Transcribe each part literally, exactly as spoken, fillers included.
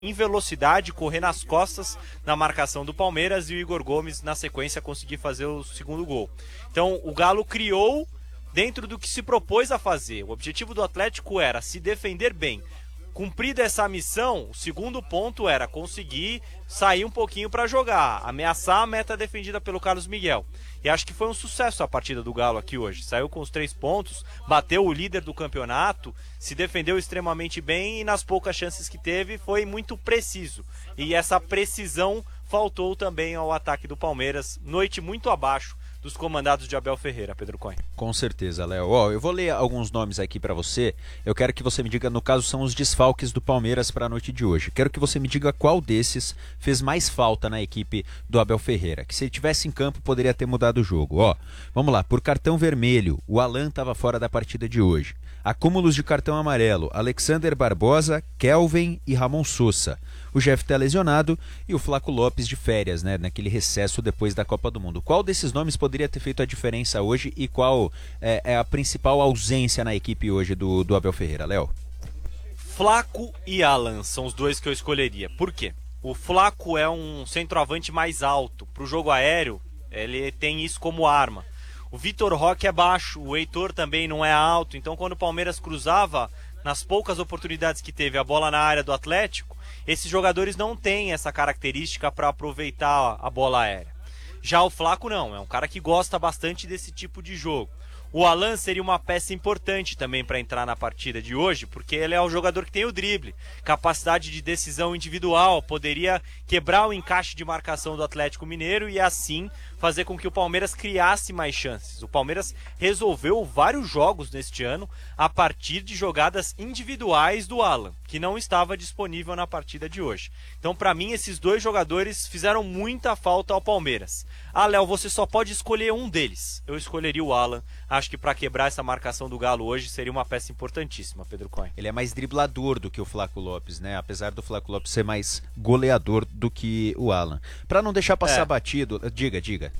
em velocidade, correr nas costas na marcação do Palmeiras e o Igor Gomes, na sequência, conseguir fazer o segundo gol. Então, o Galo criou dentro do que se propôs a fazer. O objetivo do Atlético era se defender bem. Cumprida essa missão, o segundo ponto era conseguir sair um pouquinho para jogar, ameaçar a meta defendida pelo Carlos Miguel. E acho que foi um sucesso a partida do Galo aqui hoje. Saiu com os três pontos, bateu o líder do campeonato, se defendeu extremamente bem e nas poucas chances que teve foi muito preciso. E essa precisão faltou também ao ataque do Palmeiras. Noite muito abaixo dos comandados de Abel Ferreira, Pedro Cohen. Com certeza, Léo. Ó, eu vou ler alguns nomes aqui para você. Eu quero que você me diga, no caso, são os desfalques do Palmeiras para a noite de hoje. Quero que você me diga qual desses fez mais falta na equipe do Abel Ferreira. Que se ele tivesse em campo, poderia ter mudado o jogo. Ó, vamos lá. Por cartão vermelho, o Alan estava fora da partida de hoje. Acúmulos de cartão amarelo, Alexander Barbosa, Kelvin e Ramon Sousa. O Jeff está lesionado e o Flaco Lopes de férias, né, naquele recesso depois da Copa do Mundo. Qual desses nomes poderia ter feito a diferença hoje e qual é, é a principal ausência na equipe hoje do, do Abel Ferreira, Léo? Flaco e Alan são os dois que eu escolheria. Por quê? O Flaco é um centroavante mais alto. Para o jogo aéreo, ele tem isso como arma. O Vitor Roque é baixo, o Heitor também não é alto. Então, quando o Palmeiras cruzava, nas poucas oportunidades que teve a bola na área do Atlético, esses jogadores não têm essa característica para aproveitar a bola aérea. Já o Flaco não, é um cara que gosta bastante desse tipo de jogo. O Alan seria uma peça importante também para entrar na partida de hoje, porque ele é o jogador que tem o drible, capacidade de decisão individual, poderia quebrar o encaixe de marcação do Atlético Mineiro e assim fazer com que o Palmeiras criasse mais chances. O Palmeiras resolveu vários jogos neste ano a partir de jogadas individuais do Alan, que não estava disponível na partida de hoje. Então, para mim, esses dois jogadores fizeram muita falta ao Palmeiras. Ah, Léo, você só pode escolher um deles. Eu escolheria o Alan. Acho que para quebrar essa marcação do Galo hoje seria uma peça importantíssima, Pedro Cohen. Ele é mais driblador do que o Flaco Lopes, né? Apesar do Flaco Lopes ser mais goleador do que o Alan. Para não deixar passar É. batido, diga, diga.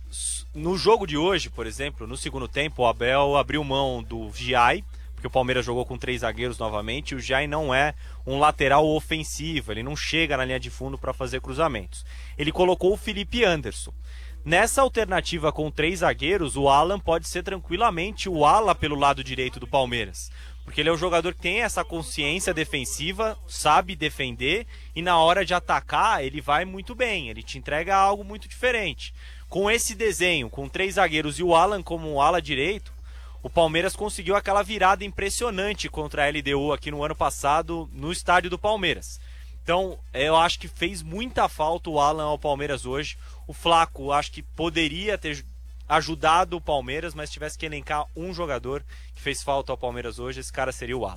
No jogo de hoje, por exemplo, no segundo tempo, o Abel abriu mão do Giai, porque o Palmeiras jogou com três zagueiros novamente, e o Giai não é um lateral ofensivo, ele não chega na linha de fundo para fazer cruzamentos. Ele colocou o Felipe Anderson. Nessa alternativa com três zagueiros, o Alan pode ser tranquilamente o ala pelo lado direito do Palmeiras, porque ele é um jogador que tem essa consciência defensiva, sabe defender, e na hora de atacar ele vai muito bem, ele te entrega algo muito diferente. Com esse desenho, com três zagueiros e o Alan como um ala direito, o Palmeiras conseguiu aquela virada impressionante contra a L D U aqui no ano passado no estádio do Palmeiras. Então, eu acho que fez muita falta o Alan ao Palmeiras hoje. O Flaco, acho que poderia ter ajudado o Palmeiras, mas se tivesse que elencar um jogador que fez falta ao Palmeiras hoje, esse cara seria o Alan.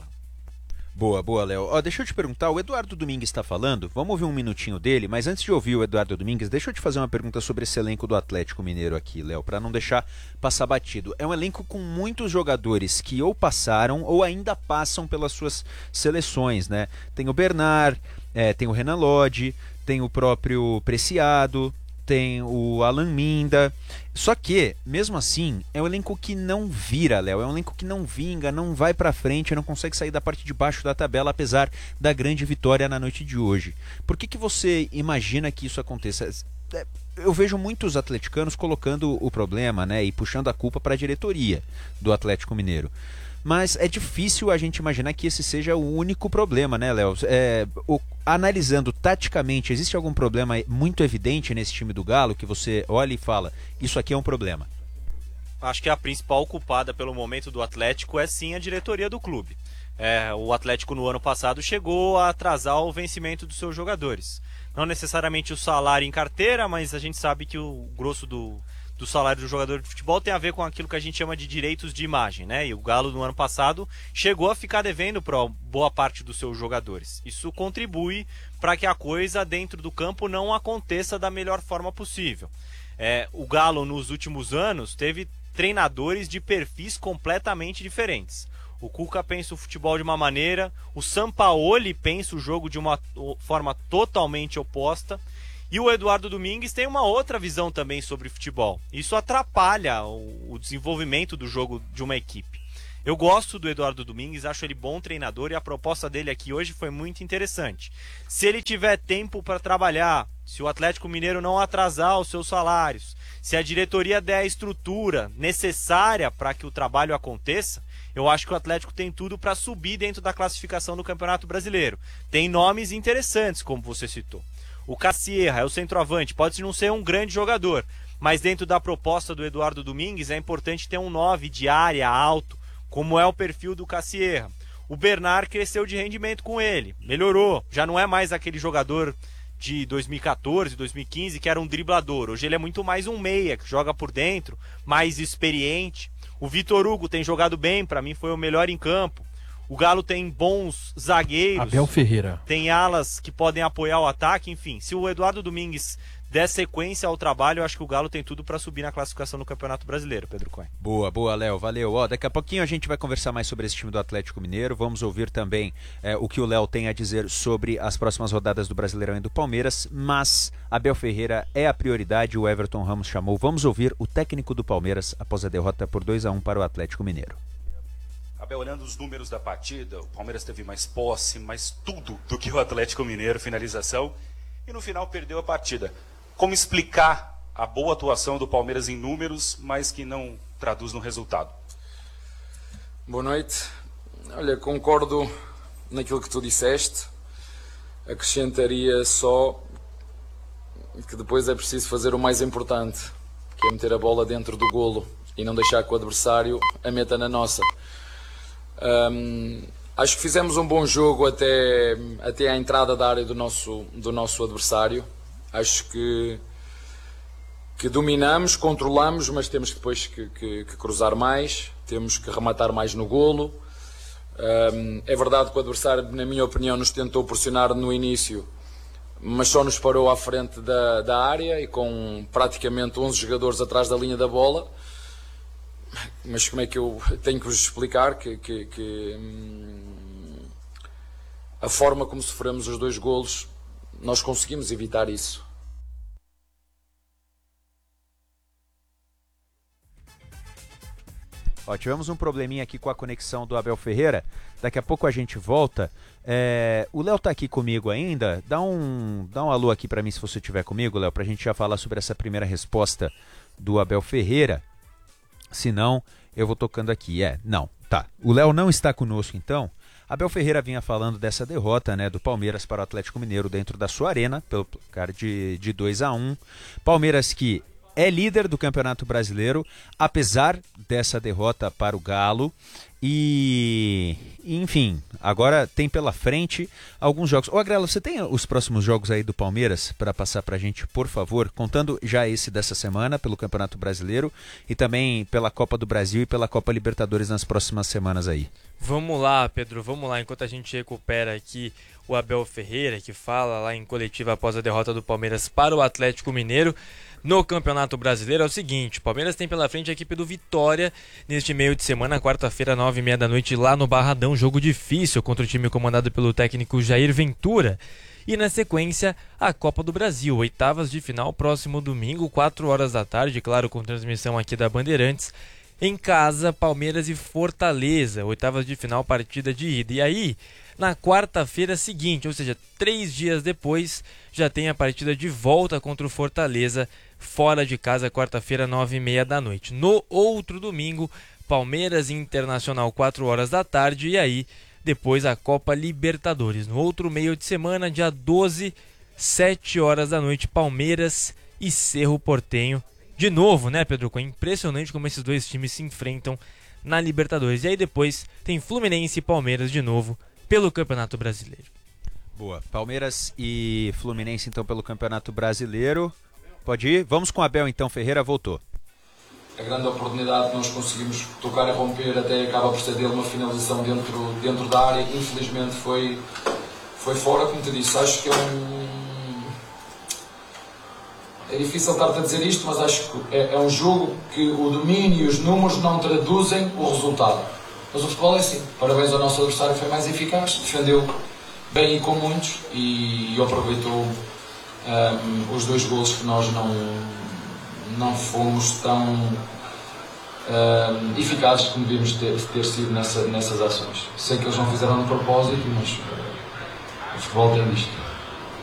Boa, boa, Léo. Ó, deixa eu te perguntar, o Eduardo Domingues está falando, vamos ouvir um minutinho dele, mas antes de ouvir o Eduardo Domingues, deixa eu te fazer uma pergunta sobre esse elenco do Atlético Mineiro aqui, Léo, para não deixar passar batido. É um elenco com muitos jogadores que ou passaram ou ainda passam pelas suas seleções, né? Tem o Bernard, é, tem o Renan Lodge, tem o próprio Preciado, tem o Alan Minda. Só que, mesmo assim, é um elenco que não vira, Léo. É um elenco que não vinga, não vai pra frente, não consegue sair da parte de baixo da tabela, apesar da grande vitória na noite de hoje. Por que que você imagina que isso aconteça? Eu vejo muitos atleticanos colocando o problema, né, e puxando a culpa para a diretoria do Atlético Mineiro. Mas é difícil a gente imaginar que esse seja o único problema, né, Léo? É, o, analisando taticamente, existe algum problema muito evidente nesse time do Galo que você olha e fala, isso aqui é um problema? Acho que a principal culpada pelo momento do Atlético é sim a diretoria do clube. É, o Atlético no ano passado chegou a atrasar o vencimento dos seus jogadores. Não necessariamente o salário em carteira, mas a gente sabe que o grosso do... do salário do jogador de futebol tem a ver com aquilo que a gente chama de direitos de imagem, né? E o Galo no ano passado chegou a ficar devendo para boa parte dos seus jogadores. Isso contribui para que a coisa dentro do campo não aconteça da melhor forma possível. É, o Galo nos últimos anos teve treinadores de perfis completamente diferentes. O Cuca pensa o futebol de uma maneira, o Sampaoli pensa o jogo de uma forma totalmente oposta. E o Eduardo Domingues tem uma outra visão também sobre futebol. Isso atrapalha o, o desenvolvimento do jogo de uma equipe. Eu gosto do Eduardo Domingues, acho ele bom treinador e a proposta dele aqui hoje foi muito interessante. Se ele tiver tempo para trabalhar, se o Atlético Mineiro não atrasar os seus salários, se a diretoria der a estrutura necessária para que o trabalho aconteça, eu acho que o Atlético tem tudo para subir dentro da classificação do Campeonato Brasileiro. Tem nomes interessantes, como você citou. O Cassierra é o centroavante, pode não ser um grande jogador, mas dentro da proposta do Eduardo Domingues é importante ter um nove de área alto, como é o perfil do Cassierra. O Bernard cresceu de rendimento com ele, melhorou, já não é mais aquele jogador de dois mil e quatorze, dois mil e quinze que era um driblador. Hoje ele é muito mais um meia, que joga por dentro, mais experiente. O Vitor Hugo tem jogado bem, para mim foi o melhor em campo. O Galo tem bons zagueiros. Abel Ferreira. Tem alas que podem apoiar o ataque, enfim. Se o Eduardo Domingues der sequência ao trabalho, eu acho que o Galo tem tudo para subir na classificação do Campeonato Brasileiro, Pedro Cohen. Boa, boa, Léo, valeu. Ó, daqui a pouquinho a gente vai conversar mais sobre esse time do Atlético Mineiro. Vamos ouvir também é, o que o Léo tem a dizer sobre as próximas rodadas do Brasileirão e do Palmeiras, mas Abel Ferreira é a prioridade, o Everton Ramos chamou. Vamos ouvir o técnico do Palmeiras após a derrota por dois a um para o Atlético Mineiro. Abel, olhando os números da partida, o Palmeiras teve mais posse, mais tudo do que o Atlético Mineiro, finalização, e no final perdeu a partida. Como explicar a boa atuação do Palmeiras em números, mas que não traduz no resultado? Boa noite. Olha, concordo naquilo que tu disseste. Acrescentaria só que depois é preciso fazer o mais importante, que é meter a bola dentro do golo e não deixar que o adversário a meta na nossa. Hum, acho que fizemos um bom jogo até, até à entrada da área do nosso, do nosso adversário. Acho que, que dominamos, controlamos, mas temos depois que, que, que cruzar mais, temos que rematar mais no golo. Um, é verdade que o adversário, na minha opinião, nos tentou pressionar no início, mas só nos parou à frente da, da área e com praticamente onze jogadores atrás da linha da bola. Mas como é que eu tenho que vos explicar que, que, que hum, a forma como sofremos os dois golos, nós conseguimos evitar isso. Ó, tivemos um probleminha aqui com a conexão do Abel Ferreira. Daqui a pouco a gente volta. É, o Léo tá aqui comigo ainda. Dá um, dá um alô aqui para mim se você estiver comigo, Léo, pra gente já falar sobre essa primeira resposta do Abel Ferreira. Se não, eu vou tocando aqui. É, não, tá. O Léo não está conosco, então. Abel Ferreira vinha falando dessa derrota, né, do Palmeiras para o Atlético Mineiro dentro da sua arena, pelo placar de, de dois a um. Palmeiras que é líder do Campeonato Brasileiro, apesar dessa derrota para o Galo. E, enfim, agora tem pela frente alguns jogos. Ô, Agrela, você tem os próximos jogos aí do Palmeiras para passar pra gente, por favor? Contando já esse dessa semana pelo Campeonato Brasileiro e também pela Copa do Brasil e pela Copa Libertadores nas próximas semanas aí. Vamos lá, Pedro, vamos lá. Enquanto a gente recupera aqui o Abel Ferreira, que fala lá em coletiva após a derrota do Palmeiras para o Atlético Mineiro no Campeonato Brasileiro, é o seguinte: o Palmeiras tem pela frente a equipe do Vitória neste meio de semana, quarta-feira, nove e meia da noite, lá no Barradão. Jogo difícil contra o time comandado pelo técnico Jair Ventura. E na sequência, a Copa do Brasil, oitavas de final, próximo domingo, quatro horas da tarde, claro, com transmissão aqui da Bandeirantes. Em casa, Palmeiras e Fortaleza, oitavas de final, partida de ida. E aí, na quarta-feira seguinte, ou seja, três dias depois, já tem a partida de volta contra o Fortaleza, fora de casa, quarta-feira, nove e meia da noite. No outro domingo, Palmeiras e Internacional, quatro horas da tarde, e aí, depois a Copa Libertadores. No outro meio de semana, dia doze, sete horas da noite, Palmeiras e Cerro Porteño. De novo, né, Pedro? É impressionante como esses dois times se enfrentam na Libertadores. E aí depois tem Fluminense e Palmeiras de novo pelo Campeonato Brasileiro. Boa. Palmeiras e Fluminense então pelo Campeonato Brasileiro. Pode ir? Vamos com Abel então. Ferreira voltou. A grande oportunidade que nós conseguimos tocar a romper até acaba por ser dele uma finalização dentro, dentro da área. Infelizmente foi, foi fora, como te disse. Acho que é um... É difícil estar-te a dizer isto, mas acho que é, é um jogo que o domínio e os números não traduzem o resultado. Mas o futebol é assim. Parabéns ao nosso adversário, foi mais eficaz, defendeu bem e com muitos e, e aproveitou um, os dois golos que nós não, não fomos tão uh, eficazes como devíamos ter, ter sido nessa, nessas ações. Sei que eles não fizeram de propósito, mas uh, o futebol tem disto.